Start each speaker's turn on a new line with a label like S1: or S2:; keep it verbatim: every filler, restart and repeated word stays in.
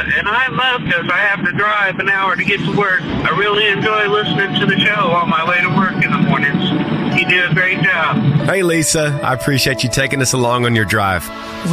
S1: and I love because I have to drive an hour to get to work. I really enjoy listening to the show on my way to work in the mornings. You do a great job.
S2: Hey, Lisa, I appreciate you taking us along on your drive.